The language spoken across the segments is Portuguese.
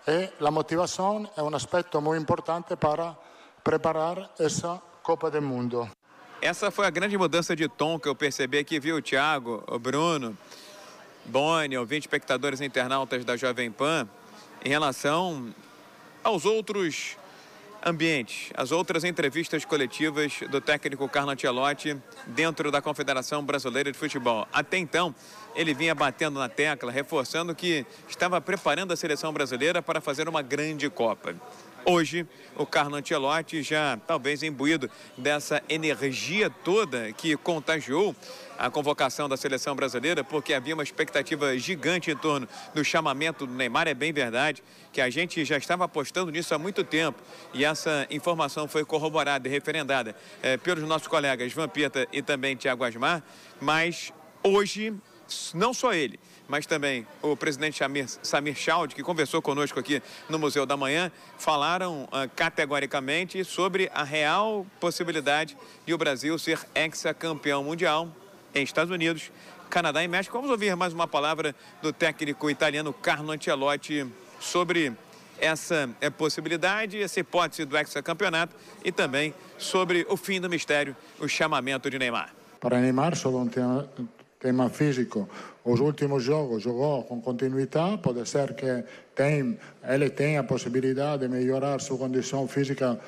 e a motivação é um aspecto muito importante para preparar essa Copa do Mundo. Essa foi a grande mudança de tom que eu percebi aqui, viu, Thiago, o Bruno, Boni, ouvintes, espectadores internautas da Jovem Pan, em relação aos outros ambientes, as outras entrevistas coletivas do técnico Carlo Ancelotti dentro da Confederação Brasileira de Futebol. Até então, ele vinha batendo na tecla, reforçando que estava preparando a seleção brasileira para fazer uma grande Copa. Hoje, o Carlo Ancelotti já talvez imbuído dessa energia toda que contagiou a convocação da seleção brasileira, porque havia uma expectativa gigante em torno do chamamento do Neymar. É bem verdade que a gente já estava apostando nisso há muito tempo e essa informação foi corroborada e referendada pelos nossos colegas Vampeta e também Thiago Asmar, mas hoje, não só ele, mas também o presidente Samir Chaude, que conversou conosco aqui no Museu da Manhã, falaram categoricamente sobre a real possibilidade de o Brasil ser hexacampeão mundial em Estados Unidos, Canadá e México. Vamos ouvir mais uma palavra do técnico italiano Carlo Ancelotti sobre essa possibilidade, essa hipótese do hexacampeonato e também sobre o fim do mistério, o chamamento de Neymar. Para Neymar, só um tema físico. Os últimos jogos jogou com continuidade, pode ser que ele tenha a possibilidade de melhorar sua condição física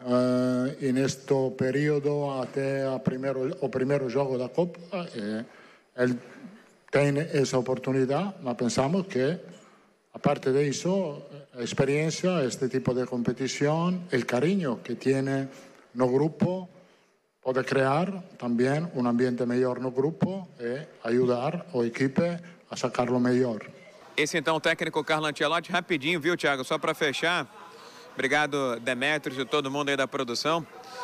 neste período até o primeiro jogo da Copa. Ele tem essa oportunidade, mas pensamos que, a parte disso, a experiência, este tipo de competição, o carinho que tem no grupo, pode criar também um ambiente melhor no grupo e ajudar a equipe a sacar o melhor. Esse então o técnico Carlo Ancelotti, rapidinho, viu, Thiago? Só para fechar, obrigado Demetrios e todo mundo aí da produção.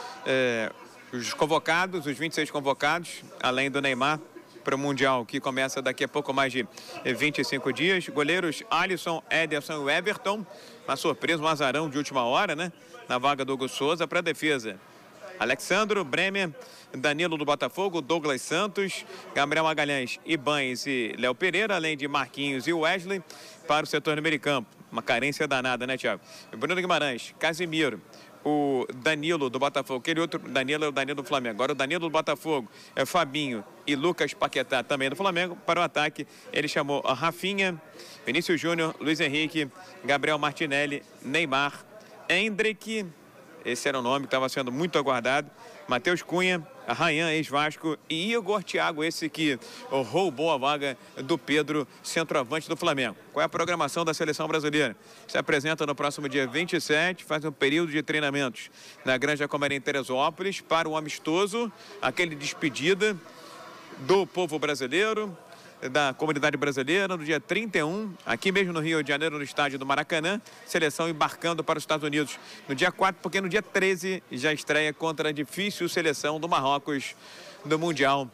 Os convocados, os 26 convocados, além do Neymar, para o Mundial, que começa daqui a pouco mais de 25 dias. Goleiros Alisson, Ederson e Everton. Uma surpresa, um azarão de última hora, né? Na vaga do Hugo Souza para a defesa. Alexandro, Bremer, Danilo do Botafogo, Douglas Santos, Gabriel Magalhães, Ibanes e Léo Pereira, além de Marquinhos e Wesley para o setor no meio campo. Uma carência danada, né, Thiago? Bruno Guimarães, Casimiro, o Danilo do Botafogo, aquele outro Danilo é o Danilo do Flamengo. Agora o Danilo do Botafogo, Fabinho e Lucas Paquetá também do Flamengo. Para o ataque, ele chamou a Rafinha, Vinícius Júnior, Luiz Henrique, Gabriel Martinelli, Neymar, Endrick. Esse era o nome que estava sendo muito aguardado. Matheus Cunha, Arranhã, ex-Vasco, e Igor Thiago, esse que roubou a vaga do Pedro, centroavante do Flamengo. Qual é a programação da seleção brasileira? Se apresenta no próximo dia 27, faz um período de treinamentos na Granja Comari em Teresópolis para o amistoso, aquele despedida do povo brasileiro, da comunidade brasileira, no dia 31, aqui mesmo no Rio de Janeiro, no estádio do Maracanã, seleção embarcando para os Estados Unidos no dia 4, porque no dia 13 já estreia contra a difícil seleção do Marrocos do Mundial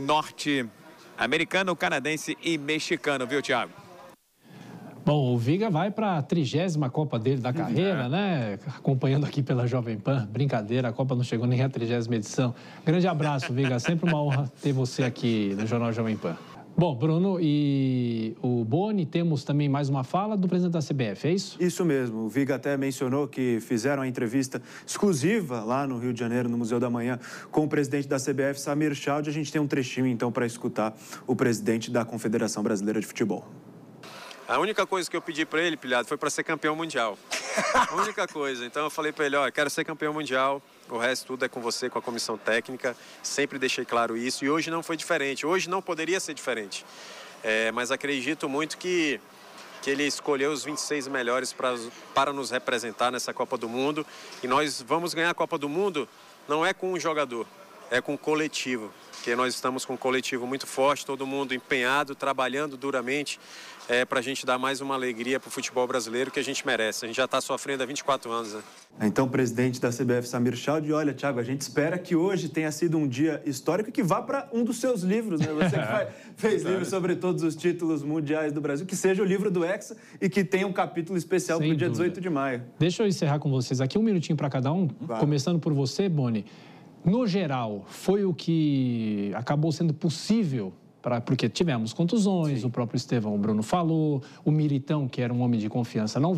norte-americano, canadense e mexicano, viu, Thiago? Bom, o Viga vai para a 30ª Copa dele da carreira, né? Acompanhando aqui pela Jovem Pan. Brincadeira, a Copa não chegou nem à 30ª edição. Grande abraço, Viga. Sempre uma honra ter você aqui no Jornal Jovem Pan. Bom, Bruno e o Boni, temos também mais uma fala do presidente da CBF, é isso? Isso mesmo. O Viga até mencionou que fizeram a entrevista exclusiva lá no Rio de Janeiro, no Museu da Manhã, com o presidente da CBF, Samir Chaude. A gente tem um trechinho, então, para escutar o presidente da Confederação Brasileira de Futebol. A única coisa que eu pedi para ele, pilhado, foi para ser campeão mundial. A única coisa. Então eu falei para ele, ó, eu quero ser campeão mundial, o resto tudo é com você, com a comissão técnica. Sempre deixei claro isso e hoje não foi diferente. Hoje não poderia ser diferente. Mas acredito muito que ele escolheu os 26 melhores para nos representar nessa Copa do Mundo. E nós vamos ganhar a Copa do Mundo não é com um jogador, é com um coletivo. Porque nós estamos com um coletivo muito forte, todo mundo empenhado, trabalhando duramente para a gente dar mais uma alegria para o futebol brasileiro que a gente merece. A gente já está sofrendo há 24 anos, né? Então, o presidente da CBF, Samir Chaude, olha, Thiago, a gente espera que hoje tenha sido um dia histórico e que vá para um dos seus livros, né? Você que fez livros sobre todos os títulos mundiais do Brasil, que seja o livro do Hexa e que tenha um capítulo especial para o dia 18 de maio. Deixa eu encerrar com vocês aqui, um minutinho para cada um, começando por você, Boni. No geral, foi o que acabou sendo possível, porque tivemos contusões, o próprio Estevão, o Bruno falou, o Militão, que era um homem de confiança, não